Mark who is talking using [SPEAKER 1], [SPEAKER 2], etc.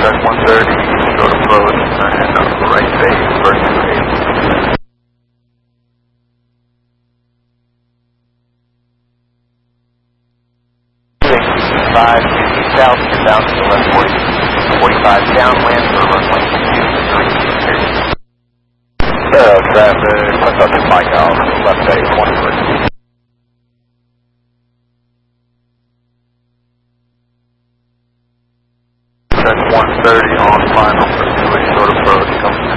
[SPEAKER 1] Track 130, short approach, turn in on the right base, first base. Five, south, inbound to the left 45 downwind for runway 23. Traffic, what's up to Mike out, left base 23. Track 130 on final, pursuing short approach, coming